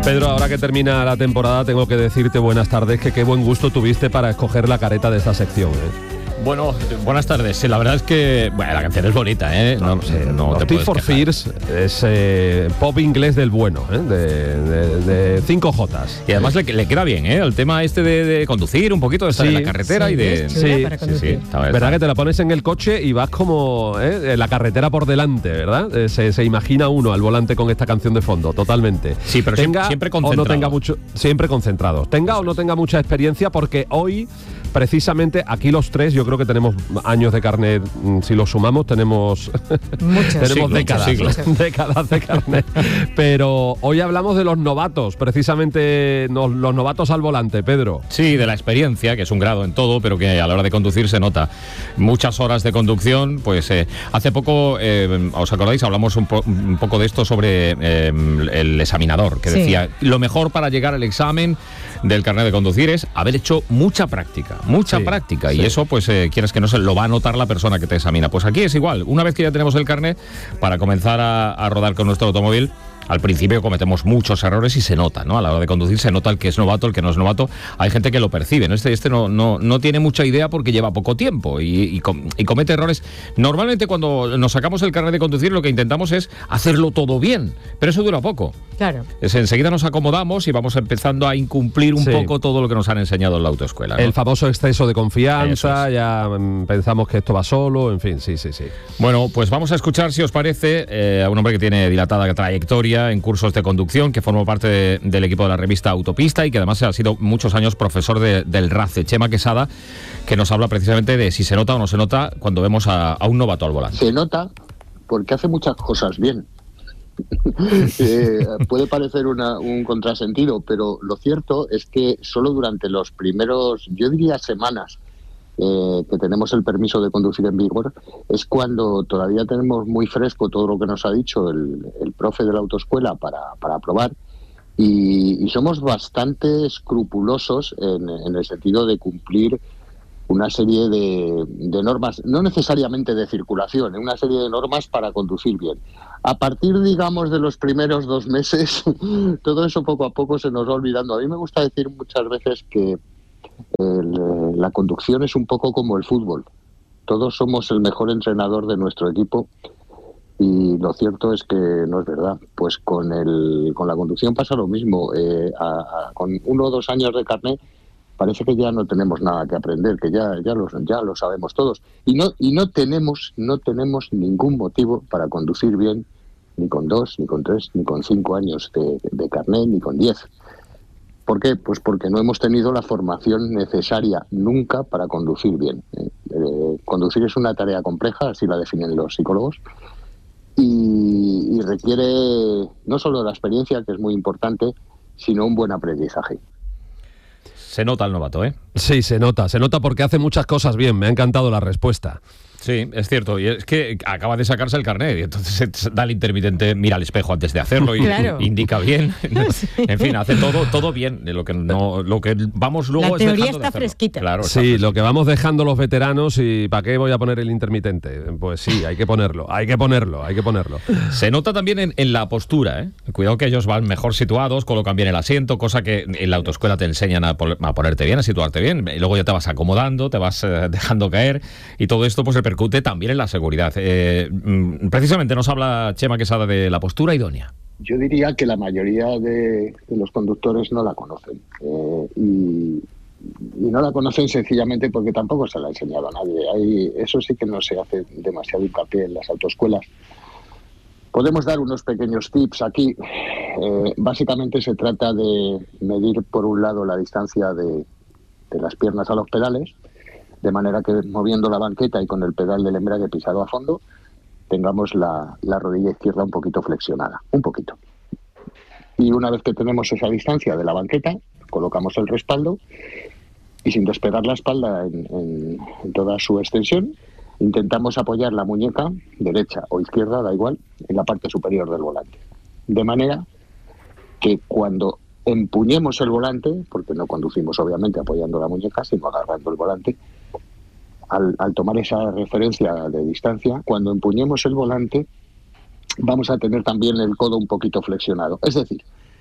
Pedro, ahora que termina la temporada tengo que decirte buenas tardes, que qué buen gusto tuviste para escoger la careta de esta sección, Bueno, buenas tardes. Sí, la verdad es que la canción es bonita, ¿eh? No te Tears puedes for quejar. Fears es pop inglés del bueno, de 5 Jotas. Y además le queda bien, ¿eh? El tema este de conducir un poquito, de estar en la carretera y de... Es chula para conducir. Está ¿Verdad que te la pones en el coche y vas como la carretera por delante, ¿verdad? Se imagina uno al volante con esta canción de fondo, totalmente. Sí, pero siempre o no concentrado. tenga mucho, siempre concentrados. Tenga o no tenga mucha experiencia, porque hoy, precisamente, aquí los tres, yo creo que tenemos años de carnet, si los sumamos, tenemos Muchos. décadas de carnet. Pero hoy hablamos de los novatos, precisamente los novatos al volante, Pedro. Sí, de la experiencia, que es un grado en todo, pero que a la hora de conducir se nota. Muchas horas de conducción, pues hace poco, ¿os acordáis? Hablamos un poco de esto sobre el examinador, que decía, lo mejor para llegar al examen del carnet de conducir es haber hecho mucha práctica, y eso, pues, quieres que no se lo va a notar la persona que te examina. Pues aquí es igual, una vez que ya tenemos el carnet, para comenzar a rodar con nuestro automóvil, al principio cometemos muchos errores y se nota, ¿no? A la hora de conducir se nota el que es novato, el que no es novato. Hay gente que lo percibe, ¿no? Este no tiene mucha idea porque lleva poco tiempo y comete errores. Normalmente cuando nos sacamos el carnet de conducir lo que intentamos es hacerlo todo bien, pero eso dura poco. Claro. Enseguida nos acomodamos y vamos empezando a incumplir un poco todo lo que nos han enseñado en la autoescuela, ¿no? El famoso exceso de confianza, ya pensamos que esto va solo, en fin, sí. Bueno, pues vamos a escuchar, si os parece, a un hombre que tiene dilatada trayectoria en cursos de conducción, que formó parte del equipo de la revista Autopista y que además ha sido muchos años profesor del RACE, Chema Quesada, que nos habla precisamente de si se nota o no se nota cuando vemos a un novato al volante. Se nota porque hace muchas cosas bien. Puede parecer un contrasentido, pero lo cierto es que solo durante los primeros, yo diría, semanas que tenemos el permiso de conducir en vigor, es cuando todavía tenemos muy fresco todo lo que nos ha dicho el profe de la autoescuela para aprobar, y somos bastante escrupulosos en el sentido de cumplir una serie de normas, no necesariamente de circulación, una serie de normas para conducir bien. A partir, digamos, de los primeros 2 meses, todo eso poco a poco se nos va olvidando. A mí me gusta decir muchas veces que la conducción es un poco como el fútbol. Todos somos el mejor entrenador de nuestro equipo, y lo cierto es que no es verdad. Pues con la conducción pasa lo mismo. Con 1 o 2 años de carnet parece que ya no tenemos nada que aprender, que ya lo sabemos todos. Y no tenemos ningún motivo para conducir bien, ni con 2, ni con 3, ni con 5 años de carnet, ni con 10. ¿Por qué? Pues porque no hemos tenido la formación necesaria nunca para conducir bien. Conducir es una tarea compleja, así la definen los psicólogos, y requiere no solo la experiencia, que es muy importante, sino un buen aprendizaje. Se nota el novato, ¿eh? Sí, se nota porque hace muchas cosas bien. Me ha encantado la respuesta. Sí, es cierto. Y es que acaba de sacarse el carnet y entonces da el intermitente, mira al espejo antes de hacerlo y claro. Indica bien. Sí. En fin, hace todo bien. Lo que vamos luego es dejando de hacerlo. La teoría está fresquita. Claro, sí, lo que vamos dejando los veteranos, y ¿para qué voy a poner el intermitente? Pues sí, hay que ponerlo. Se nota también en la postura, ¿eh? Cuidado que ellos van mejor situados, colocan bien el asiento, cosa que en la autoescuela te enseñan a ponerte bien, a situarte bien. Y luego ya te vas acomodando, te vas dejando caer, y todo esto pues repercute también en la seguridad. Precisamente nos habla Chema Quesada de la postura idónea. Yo diría que la mayoría de los conductores no la conocen. Y no la conocen sencillamente porque tampoco se la ha enseñado a nadie. Eso sí que no se hace demasiado hincapié en las autoescuelas. Podemos dar unos pequeños tips aquí. Básicamente se trata de medir, por un lado, la distancia de las piernas a los pedales, de manera que moviendo la banqueta y con el pedal del embrague pisado a fondo, tengamos la rodilla izquierda un poquito flexionada, un poquito. Y una vez que tenemos esa distancia de la banqueta, colocamos el respaldo y, sin despegar la espalda en toda su extensión, intentamos apoyar la muñeca, derecha o izquierda, da igual, en la parte superior del volante. De manera que cuando empuñemos el volante, porque no conducimos obviamente apoyando la muñeca, sino agarrando el volante, al tomar esa referencia de distancia, cuando empuñemos el volante vamos a tener también el codo un poquito flexionado. Es decir,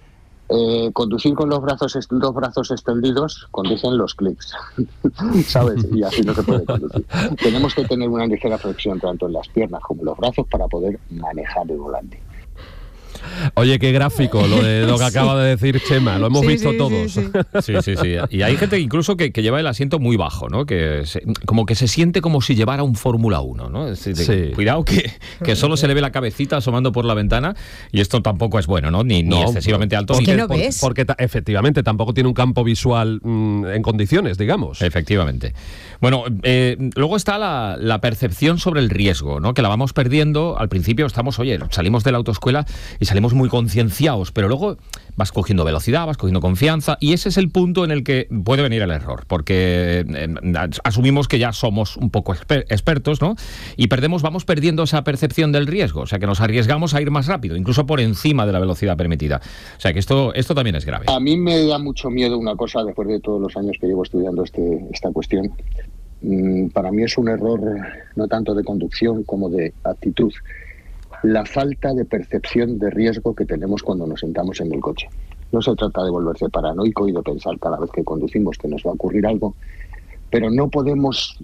Conducir con los dos brazos extendidos conducen los clics, ¿sabes? Y así no se puede conducir. Tenemos que tener una ligera flexión tanto en las piernas como en los brazos para poder manejar el volante. Oye, qué gráfico lo que acaba de decir Chema, lo hemos visto todos. Sí. Y hay gente incluso que lleva el asiento muy bajo, ¿no? Como que se siente como si llevara un Fórmula 1, ¿no? Cuidado que solo se le ve la cabecita asomando por la ventana, y esto tampoco es bueno, ¿no? Ni excesivamente alto. Porque efectivamente tampoco tiene un campo visual en condiciones, digamos. Efectivamente. Bueno, luego está la percepción sobre el riesgo, ¿no? Que la vamos perdiendo. Al principio salimos de la autoescuela y salimos muy concienciados, pero luego vas cogiendo velocidad, vas cogiendo confianza, y ese es el punto en el que puede venir el error, porque asumimos que ya somos un poco expertos, ¿no? Y vamos perdiendo esa percepción del riesgo, o sea que nos arriesgamos a ir más rápido, incluso por encima de la velocidad permitida. O sea que esto también es grave. A mí me da mucho miedo una cosa, después de todos los años que llevo estudiando esta cuestión. Para mí es un error no tanto de conducción como de actitud. La falta de percepción de riesgo que tenemos cuando nos sentamos en el coche. No se trata de volverse paranoico y de pensar cada vez que conducimos que nos va a ocurrir algo, pero no podemos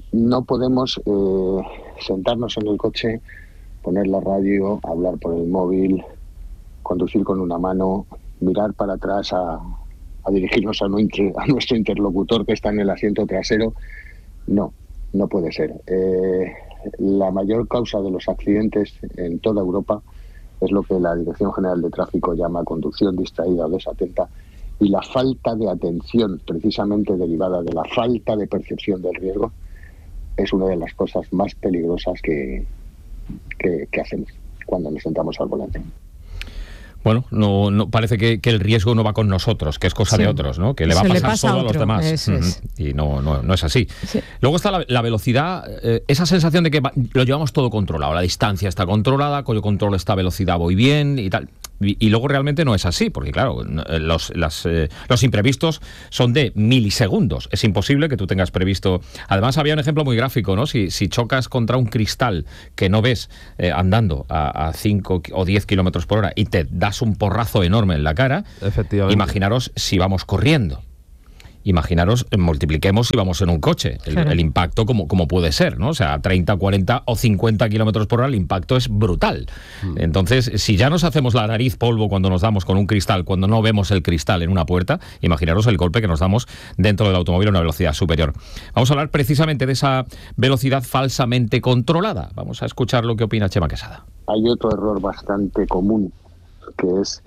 sentarnos en el coche, poner la radio, hablar por el móvil, conducir con una mano, mirar para atrás a dirigirnos a nuestro interlocutor que está en el asiento trasero. No puede ser. La mayor causa de los accidentes en toda Europa es lo que la Dirección General de Tráfico llama conducción distraída o desatenta, y la falta de atención, precisamente derivada de la falta de percepción del riesgo, es una de las cosas más peligrosas que hacemos cuando nos sentamos al volante. Bueno, no parece que el riesgo no va con nosotros, que es cosa de otros, ¿no? Que le va a pasar solo a los demás. Y no es así. Sí. Luego está la velocidad, esa sensación de que lo llevamos todo controlado. La distancia está controlada, yo controlo esta velocidad, voy bien y tal. Y luego realmente no es así, porque claro, los imprevistos son de milisegundos. Es imposible que tú tengas previsto. Además, había un ejemplo muy gráfico, ¿no? Si chocas contra un cristal que no ves andando a 5 o 10 kilómetros por hora y te das un porrazo enorme en la cara, imaginaros si vamos corriendo. Imaginaros, multipliquemos si vamos en un coche, el impacto como puede ser, ¿no? O sea, 30, 40 o 50 kilómetros por hora, el impacto es brutal. Entonces, si ya nos hacemos la nariz polvo cuando nos damos con un cristal, cuando no vemos el cristal en una puerta, imaginaros el golpe que nos damos dentro del automóvil a una velocidad superior. Vamos a hablar precisamente de esa velocidad falsamente controlada. Vamos a escuchar lo que opina Chema Quesada. Hay otro error bastante común, que es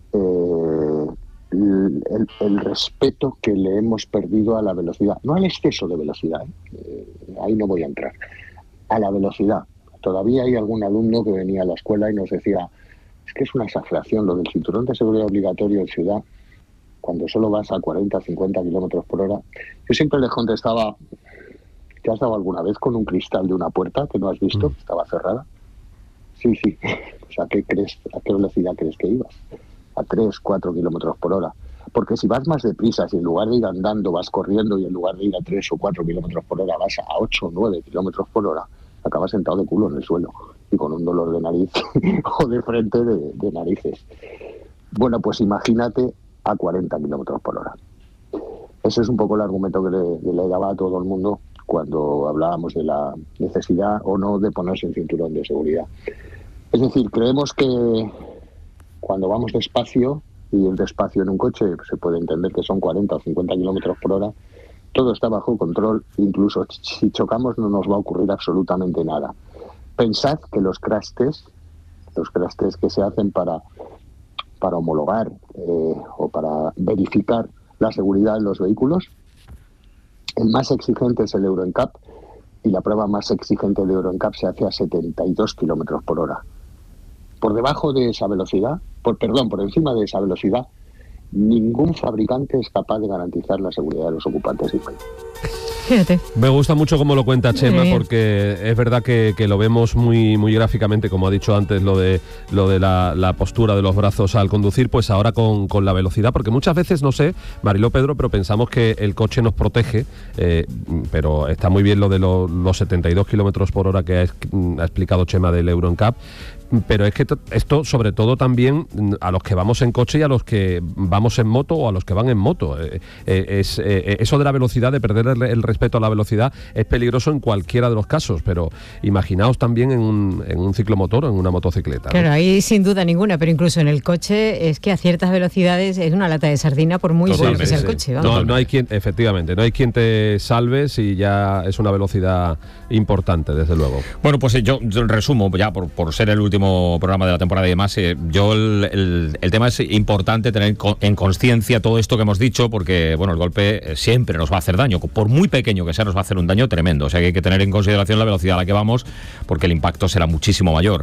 el respeto que le hemos perdido a la velocidad, no al exceso de velocidad, ahí no voy a entrar, a la velocidad. Todavía hay algún alumno que venía a la escuela y nos decía, es que es una exageración lo del cinturón de seguridad obligatorio en ciudad, cuando solo vas a 40, 50 kilómetros por hora. Yo siempre les contestaba, ¿te has dado alguna vez con un cristal de una puerta que no has visto, que estaba cerrada? Sí. O sea, ¿a qué velocidad crees que ibas? A 3, 4 kilómetros por hora. Porque si vas más deprisa, si en lugar de ir andando vas corriendo y en lugar de ir a 3 o 4 kilómetros por hora vas a 8 o 9 kilómetros por hora, acabas sentado de culo en el suelo y con un dolor de nariz o de frente de narices. Bueno, pues imagínate a 40 kilómetros por hora. Ese es un poco el argumento que le daba a todo el mundo cuando hablábamos de la necesidad o no de ponerse el cinturón de seguridad. Es decir, creemos que cuando vamos despacio, y ir despacio en un coche se puede entender que son 40 o 50 kilómetros por hora, todo está bajo control, incluso si chocamos no nos va a ocurrir absolutamente nada. Pensad que los crash test que se hacen para homologar o para verificar la seguridad de los vehículos, el más exigente es el Euro NCAP, y la prueba más exigente de Euro NCAP se hace a 72 kilómetros por hora. Por debajo de esa velocidad, por encima de esa velocidad, ningún fabricante es capaz de garantizar la seguridad de los ocupantes del vehículo. Fíjate. Me gusta mucho cómo lo cuenta Chema, porque es verdad que lo vemos muy, muy gráficamente, como ha dicho antes, lo de la postura de los brazos al conducir, pues ahora con la velocidad, porque muchas veces, no sé, Mariló, Pedro, pero pensamos que el coche nos protege, pero está muy bien lo de los 72 kilómetros por hora que ha explicado Chema del Euro NCAP, pero es que esto sobre todo también a los que vamos en coche y a los que vamos en moto o a los que van en moto. Eso de la velocidad, de perder el respeto a la velocidad, es peligroso en cualquiera de los casos, pero imaginaos también en un ciclomotor o en una motocicleta, ¿no? Claro, ahí sin duda ninguna, pero incluso en el coche es que a ciertas velocidades es una lata de sardina por muy bueno que sea el coche. Vamos. No hay quien, efectivamente, no hay quien te salve si ya es una velocidad importante, desde luego. Bueno, pues yo resumo, ya por ser el último programa de la temporada y demás, el tema es importante tener en consciencia todo esto que hemos dicho, porque bueno, el golpe siempre nos va a hacer daño, por muy pequeño que sea, nos va a hacer un daño tremendo, o sea que hay que tener en consideración la velocidad a la que vamos, porque el impacto será muchísimo mayor.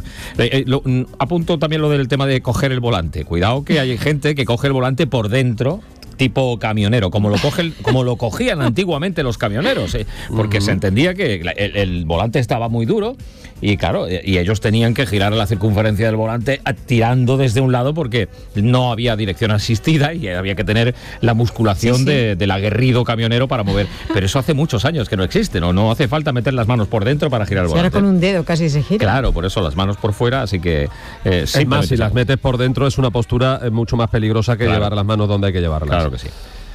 Apunto también lo del tema de coger el volante. Cuidado que hay gente que coge el volante por dentro, tipo camionero, como lo cogían antiguamente los camioneros, porque se entendía que el volante estaba muy duro y claro, y ellos tenían que girar la circunferencia del volante tirando desde un lado porque no había dirección asistida y había que tener la musculación del aguerrido camionero para mover. Pero eso hace muchos años que no existe, no hace falta meter las manos por dentro para girar el volante. Ahora con un dedo casi se gira. Claro, por eso las manos por fuera, así que... es más, si las metes por dentro es una postura mucho más peligrosa que llevar las manos donde hay que llevarlas. Claro que sí.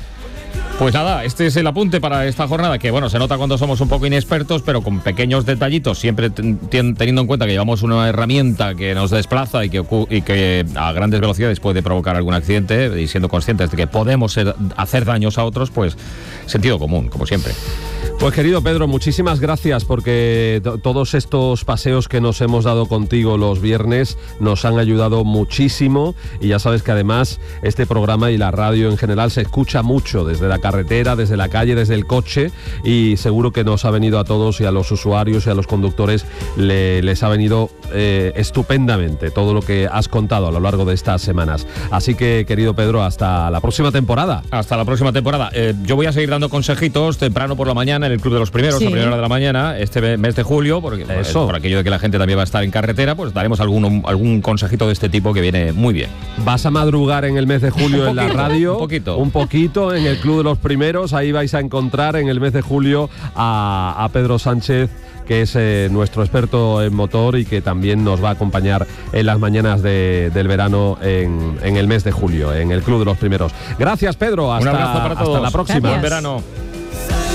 Pues nada, este es el apunte para esta jornada, que bueno, se nota cuando somos un poco inexpertos, pero con pequeños detallitos, siempre teniendo en cuenta que llevamos una herramienta que nos desplaza y que a grandes velocidades puede provocar algún accidente, y siendo conscientes de que podemos hacer daños a otros, pues sentido común, como siempre. Pues querido Pedro, muchísimas gracias, porque todos estos paseos que nos hemos dado contigo los viernes nos han ayudado muchísimo, y ya sabes que además este programa y la radio en general se escucha mucho desde la carretera, desde la calle, desde el coche, y seguro que nos ha venido a todos y a los usuarios y a los conductores les ha venido estupendamente todo lo que has contado a lo largo de estas semanas. Así que, querido Pedro, hasta la próxima temporada. Hasta la próxima temporada. Yo voy a seguir dando consejitos temprano por la mañana en el Club de los Primeros, a primera hora de la mañana, este mes de julio, porque por aquello de que la gente también va a estar en carretera, pues daremos algún consejito de este tipo que viene muy bien. ¿Vas a madrugar en el mes de julio en la radio? Un poquito en el Club de los Primeros. Ahí vais a encontrar en el mes de julio a Pedro Sánchez, que es nuestro experto en motor y que también nos va a acompañar en las mañanas del verano en el mes de julio, en el Club de los Primeros. Gracias, Pedro. Un abrazo para todos. Hasta la próxima. Buen verano.